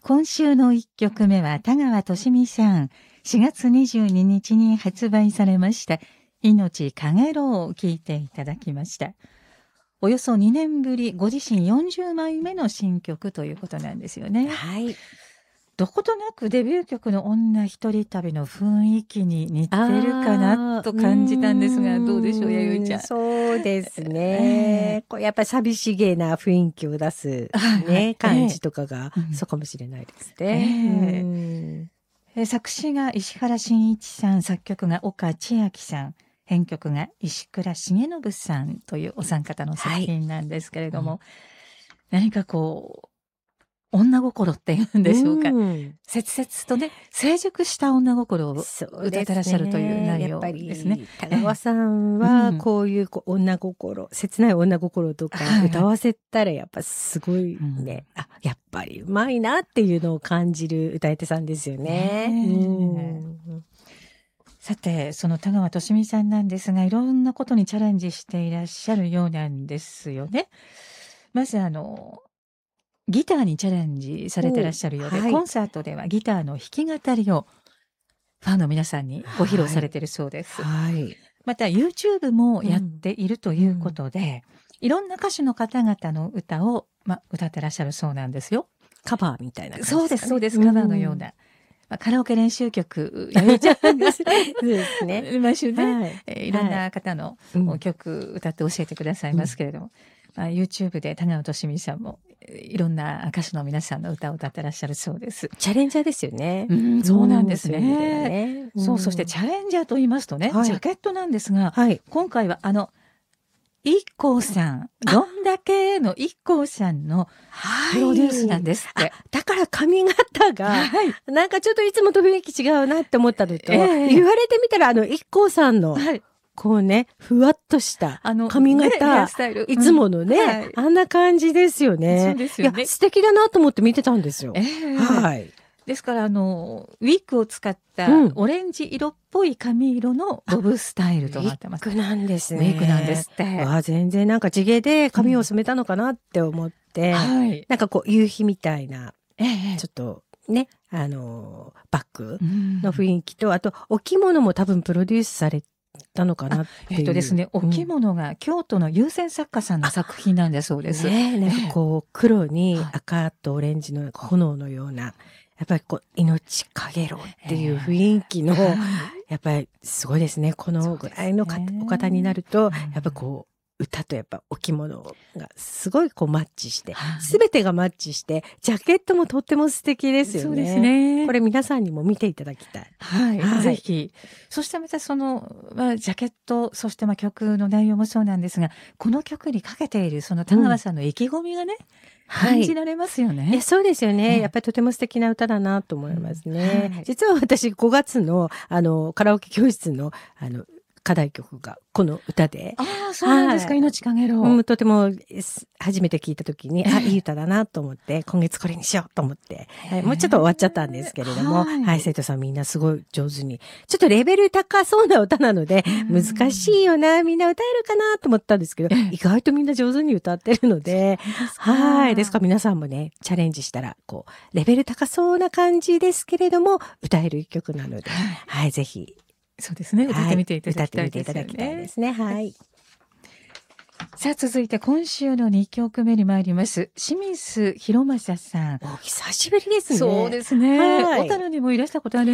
今週の1曲目は田川俊美さん、4月22日に発売されました命かげろうを聴いていただきました。およそ2年ぶり、ご自身40枚目の新曲ということなんですよね。 はい。 どことなくデビュー曲の女一人旅の雰囲気に似てるかなと感じたんですが、どうでしょう、弥生ちゃん。 そうですね。こうやっぱり寂しげな雰囲気を出す、ね感じとかが、そうかもしれないですね。 作詞が石原慎一さん、作曲が岡千秋さん、編曲が石倉重信さんというお三方の作品なんですけれども、何かこう、女心って言うんでしょうか。切々とね、成熟した女心を歌ってらっしゃるという内容ですね。 田川さんはこういう女心、切ない女心とか歌わせたらやっぱすごいね、やっぱりうまいなっていうのを感じる歌い手さんですよね。 さて、その田川俊美さんなんですが、いろんなことにチャレンジしていらっしゃるようなんですよね。まずギターにチャレンジされてらっしゃるようで、コンサートではギターの弾き語りをファンの皆さんにご披露されているそうです。また YouTube もやっているということで、いろんな歌手の方々の歌を、歌ってらっしゃるそうなんですよ。 カバーみたいな感じですかね。 そうです、そうです。カバーのような。カラオケ練習曲やめちゃうんですね。 そうですね。 毎週ね、いろんな方の曲歌って教えてくださいますけれども、YouTube で田川俊美さんもいろんな歌手の皆さんの歌を歌ってらっしゃるそうです。 チャレンジャーですよね。 そうなんですね。そしてチャレンジャーと言いますとね、ジャケットなんですが、今回はIKKOさん、どんだけのIKKOさんのプロデュースなんですって。 だから髪型が、なんかちょっといつもと雰囲気違うなって思ったのと、言われてみたらIKKOさんの、こうね、ふわっとした髪型、いつものね、あんな感じですよね。 そうですよね。 いや、素敵だなと思って見てたんですよ。 ですから、ウィッグを使ったオレンジ色っぽい髪色のボブスタイルとなってます。 ウィッグなんですね。 ウィッグなんですって。 全然なんか地毛で髪を染めたのかなって思って、なんかこう夕日みたいな、ちょっとね、バッグの雰囲気と、あとお着物も多分プロデュースされたのかなっていう。 ですね、お着物が京都の有線作家さんの作品なんだそうです。 なんかこう黒に赤とオレンジの炎のような、やっぱりこう命かげろうっていう雰囲気の、やっぱりすごいですね。このぐらいのお方になると、やっぱこう歌とやっぱお着物がすごいこうマッチして、すべてがマッチして、ジャケットもとっても素敵ですよね。 そうですね。 これ皆さんにも見ていただきたい。 ぜひ。そしてまたその、ジャケット、そして曲の内容もそうなんですが、この曲にかけているその田川さんの意気込みがね、感じられますよね。 そうですよね。やっぱりとても素敵な歌だなと思いますね。実は私5月のカラオケ教室の課題曲がこの歌で。 そうなんですか、命かげろう。 とても初めて聞いた時に、いい歌だなと思って、今月これにしようと思って、もうちょっと終わっちゃったんですけれども、生徒さんみんなすごい上手に、ちょっとレベル高そうな歌なので、難しいよな、みんな歌えるかなと思ったんですけど、意外とみんな上手に歌ってるので、ですから皆さんもね、チャレンジしたら、こう、レベル高そうな感じですけれども、歌える一曲なので、ぜひ、 そうですね。歌ってみていただきたいですね。 さあ、続いて今週の2曲目に参ります。清水宏正さん。 お久しぶりですね。 そうですね。小樽にもいらしたことある